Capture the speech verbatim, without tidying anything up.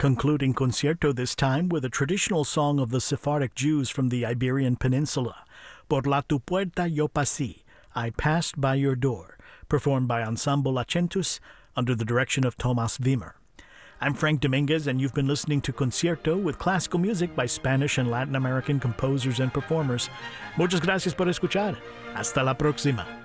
Concluding concierto this time with a traditional song of the Sephardic Jews from the Iberian Peninsula, Por la tu puerta yo pasé, I passed by your door, performed by Ensemble Acentus under the direction of Tomas Wimmer. I'm Frank Dominguez, and you've been listening to Concierto with classical music by Spanish and Latin American composers and performers. Muchas gracias por escuchar. Hasta la próxima.